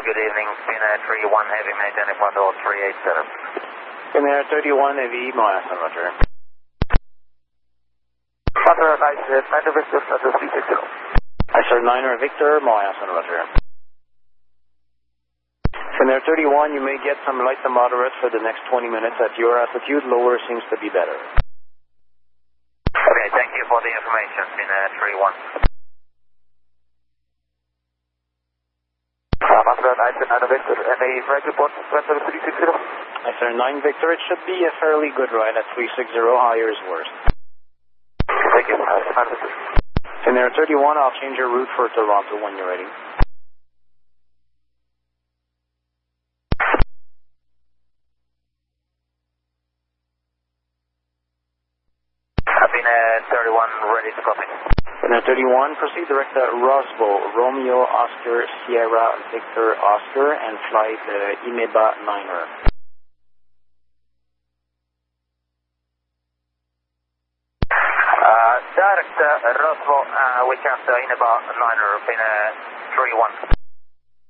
good evening. Finnair 31 Heavy, maintain Ecuador 387. Finnair 31 Heavy, Moyasan, roger. Roger, Niner Victor, status 360. Sir, Niner Victor, Moyasan, roger. Finnair 31, you may get some light to moderate for the next 20 minutes at your altitude. Lower seems to be better. Okay, thank you for the information, Finnair 31. Niner Victor, and a flight report, 360. Sir, 9 Victor, it should be a fairly good ride at 360, higher is worse. Thank you, Niner Victor. Finnair 31, I'll change your route for Toronto when you're ready. Finnair 31, ready to copy. Finnair 31, proceed direct to Roswell, Romeo, Oscar, Sierra, Victor, Oscar, and fly the Imeba Niner. Direct Roswell, we count Imeba Niner, Finnair 31.